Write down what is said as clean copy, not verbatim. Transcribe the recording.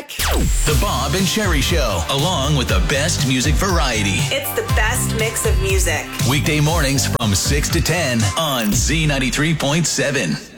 music. The Bob and Sherry Show, along with the best music variety. It's the best mix of music. Weekday mornings from 6 to 10 on Z93.7.